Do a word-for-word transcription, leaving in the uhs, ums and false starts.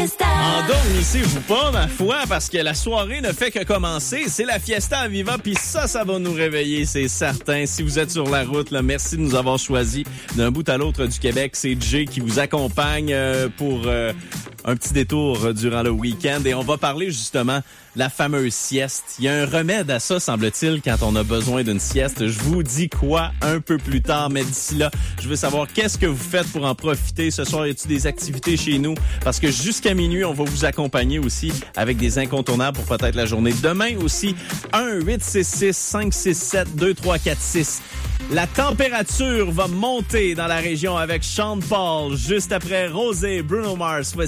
fiesta. Endormissez-vous pas, ma foi, parce que la soirée ne fait que commencer. C'est la fiesta à Viva, puis ça, ça va nous réveiller, c'est certain. Si vous êtes sur la route, là, merci de nous avoir choisis d'un bout à l'autre du Québec. C'est Jay qui vous accompagne euh, pour euh, un petit détour durant le week-end. Et on va parler justement de la fameuse sieste. Il y a un remède à ça, semble-t-il, quand on a besoin d'une sieste. Je vous dis quoi un peu plus tard, mais d'ici là, je veux savoir qu'est-ce que vous faites pour en profiter. Ce soir, y a-t-il des activités chez nous? Parce que jusqu'à minuit, on va vous accompagner aussi avec des incontournables pour peut-être la journée. Demain aussi, un huit six six cinq six sept deux trois quatre six. La température va monter dans la région avec Sean Paul juste après Rosé, Bruno Mars.